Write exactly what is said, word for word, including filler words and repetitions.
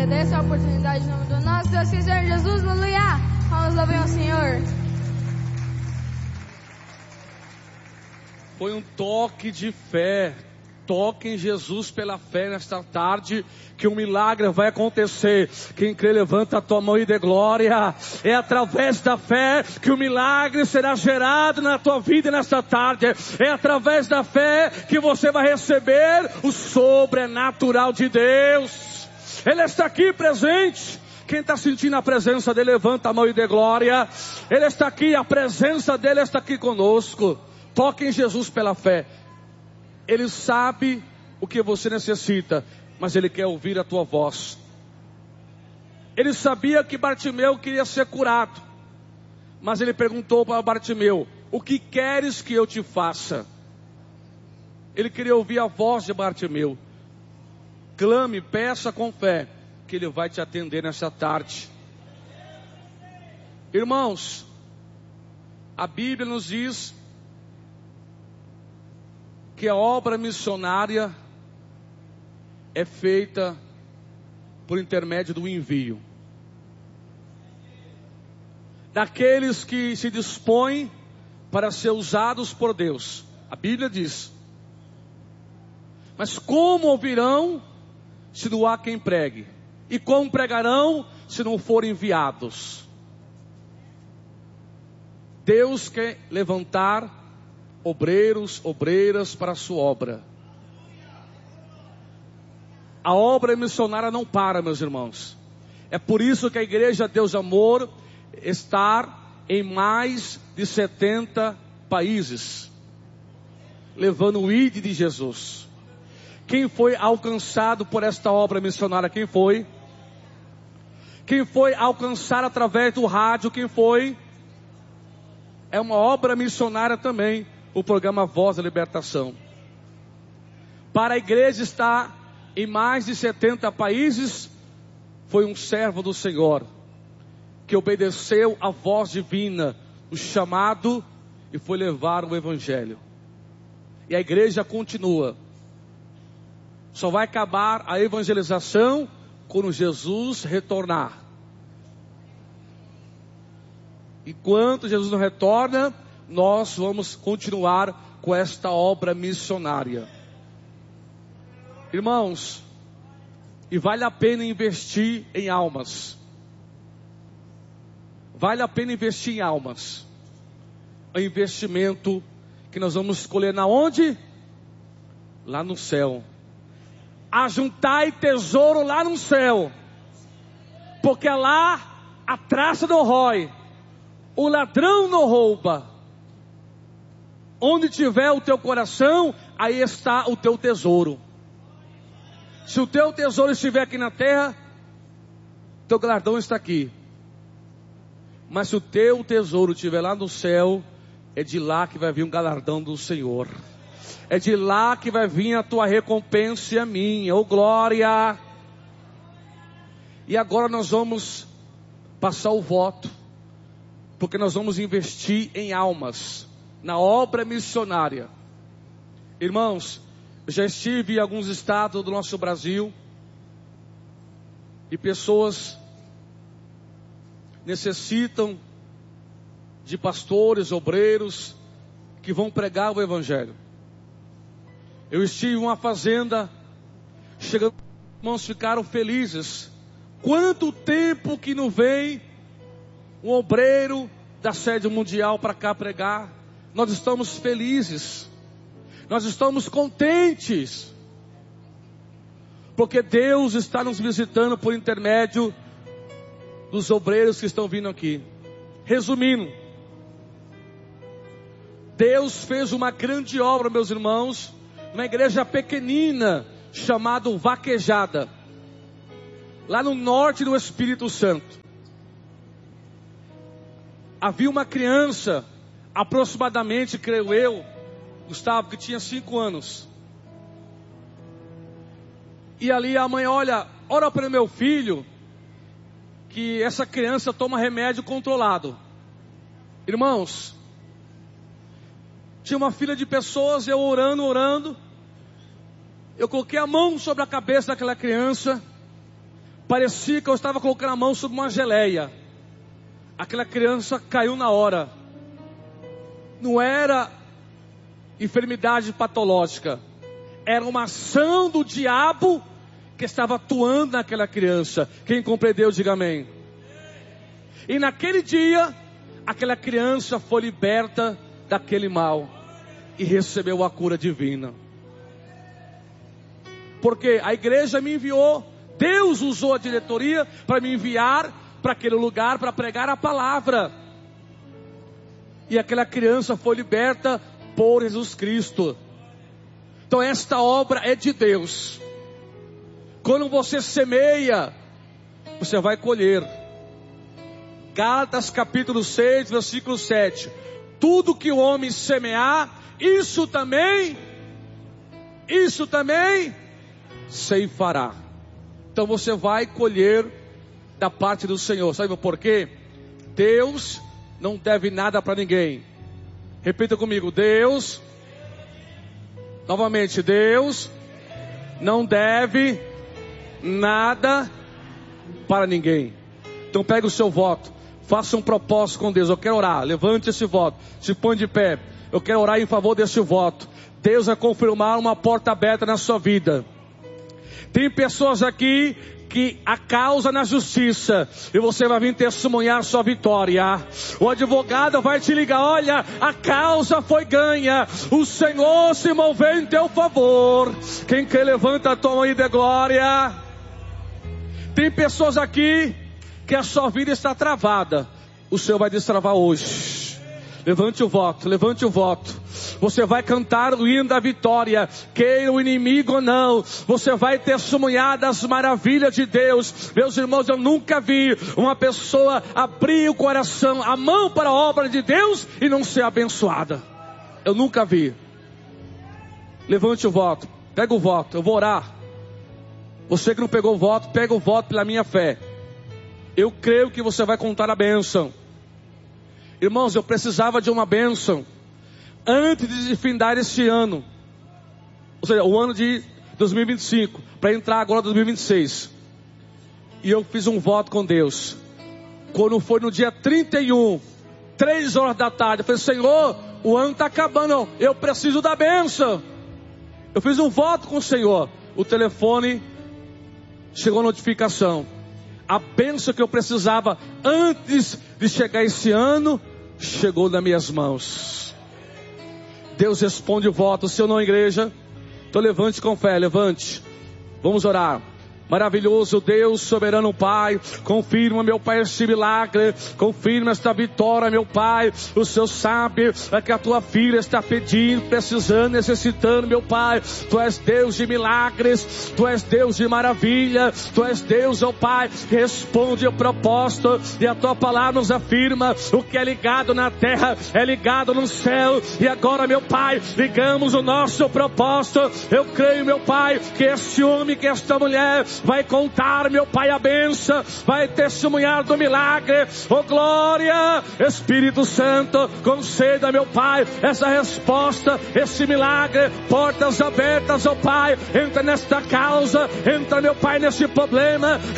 agradeço a oportunidade em nome do nosso Deus, Senhor Jesus, aleluia. Vamos louvar ao Senhor. Foi um toque de fé. Toque em Jesus pela fé nesta tarde, que um milagre vai acontecer. Quem crê, levanta a tua mão e dê glória. É através da fé que o milagre será gerado na tua vida nesta tarde. É através da fé que você vai receber o sobrenatural de Deus. Ele está aqui presente. Quem está sentindo a presença dele, levanta a mão e dê glória. Ele está aqui, a presença dele está aqui conosco. Toque em Jesus pela fé. Ele sabe o que você necessita, mas Ele quer ouvir a tua voz. Ele sabia que Bartimeu queria ser curado, mas Ele perguntou para Bartimeu: o que queres que eu te faça? Ele queria ouvir a voz de Bartimeu. Clame, peça com fé, que Ele vai te atender nessa tarde. Irmãos, a Bíblia nos diz que a obra missionária é feita por intermédio do envio. Daqueles que se dispõem para ser usados por Deus. A Bíblia diz. Mas como ouvirão se não há quem pregue? E como pregarão se não forem enviados? Deus quer levantar obreiros, obreiras para a sua obra. A obra missionária não para, meus irmãos. É por isso que a Igreja Deus Amor está em mais de setenta países, levando o I D de Jesus. Quem foi alcançado por esta obra missionária? Quem foi? Quem foi alcançado através do rádio? Quem foi? É uma obra missionária também. O programa Voz da Libertação. Para a igreja estar em mais de setenta países, foi um servo do Senhor, que obedeceu à voz divina, o chamado, e foi levar o Evangelho. E a igreja continua. Só vai acabar a evangelização quando Jesus retornar. Enquanto Jesus não retorna, nós vamos continuar com esta obra missionária. Irmãos, e vale a pena investir em almas. Vale a pena investir em almas. É um investimento que nós vamos escolher na onde? Lá no céu. Ajuntai tesouro lá no céu. Porque lá a traça não rói, o ladrão não rouba. Onde tiver o teu coração, aí está o teu tesouro. Se o teu tesouro estiver aqui na terra, teu galardão está aqui. Mas se o teu tesouro estiver lá no céu, é de lá que vai vir um galardão do Senhor. É de lá que vai vir a tua recompensa e a minha. Oh glória! E agora nós vamos passar o voto, porque nós vamos investir em almas, na obra missionária. Irmãos, eu já estive em alguns estados do nosso Brasil, e pessoas necessitam de pastores, obreiros, que vão pregar o Evangelho. Eu estive em uma fazenda, chegando, irmãos ficaram felizes. Quanto tempo que não vem um obreiro da sede mundial para cá pregar? Nós estamos felizes, nós estamos contentes, porque Deus está nos visitando por intermédio dos obreiros que estão vindo aqui. Resumindo, Deus fez uma grande obra, meus irmãos, numa igreja pequenina, chamada Vaquejada, lá no norte do Espírito Santo. Havia uma criança, aproximadamente, creio eu, Gustavo, que tinha cinco anos. E ali a mãe, olha, ora para o meu filho, que essa criança toma remédio controlado. Irmãos, tinha uma fila de pessoas, eu orando, orando. Eu coloquei a mão sobre a cabeça daquela criança. Parecia que eu estava colocando a mão sobre uma geleia. Aquela criança caiu na hora. Não era enfermidade patológica. Era uma ação do diabo que estava atuando naquela criança. Quem compreendeu, diga amém. E naquele dia, aquela criança foi liberta daquele mal e recebeu a cura divina. Porque a igreja me enviou, Deus usou a diretoria para me enviar para aquele lugar para pregar a palavra. E aquela criança foi liberta por Jesus Cristo. Então esta obra é de Deus. Quando você semeia, você vai colher. Gálatas capítulo seis, versículo sete. Tudo que o homem semear, isso também, isso também ceifará. Então você vai colher da parte do Senhor. Sabe por quê? Deus não deve nada para ninguém. Repita comigo, Deus, novamente, Deus não deve nada para ninguém. Então pega o seu voto, faça um propósito com Deus. Eu quero orar, levante esse voto, se põe de pé. Eu quero orar em favor desse voto. Deus vai confirmar uma porta aberta na sua vida. Tem pessoas aqui que a causa na justiça, e você vai vir testemunhar sua vitória. O advogado vai te ligar, olha, a causa foi ganha, o Senhor se moveu em teu favor. Quem quer levanta a tua mão e dê glória. Tem pessoas aqui que a sua vida está travada, o Senhor vai destravar hoje. Levante o voto, levante o voto. Você vai cantar o hino da vitória, queira o inimigo ou não. Você vai testemunhar das maravilhas de Deus. Meus irmãos, eu nunca vi uma pessoa abrir o coração, a mão para a obra de Deus e não ser abençoada. Eu nunca vi. Levante o voto, pega o voto, eu vou orar. Você que não pegou o voto, pega o voto pela minha fé. Eu creio que você vai contar a bênção. Irmãos, eu precisava de uma bênção antes de findar este ano, ou seja, o ano de dois mil e vinte e cinco, para entrar agora em dois mil e vinte e seis. E eu fiz um voto com Deus. Quando foi no dia trinta e um, três horas da tarde, eu falei, Senhor, o ano está acabando, eu preciso da bênção. Eu fiz um voto com o Senhor. O telefone chegou a notificação. A bênção que eu precisava antes de chegar esse ano chegou nas minhas mãos. Deus responde o voto, se ou não, igreja? Então levante com fé, levante. Vamos orar. Maravilhoso Deus, soberano Pai, confirma, meu Pai, este milagre, confirma esta vitória, meu Pai. O Senhor sabe é que a tua filha está pedindo, precisando, necessitando, meu Pai. Tu és Deus de milagres, Tu és Deus de maravilha, Tu és Deus, ó Pai, que responde o propósito, e a tua palavra nos afirma, o que é ligado na terra é ligado no céu. E agora, meu Pai, ligamos o nosso propósito. Eu creio, meu Pai, que este homem, que esta mulher vai contar, meu Pai, a bênção, vai testemunhar do milagre. Oh glória, Espírito Santo, conceda, meu Pai, essa resposta, esse milagre, portas abertas, oh Pai, entra nesta causa, entra, meu Pai, nesse problema.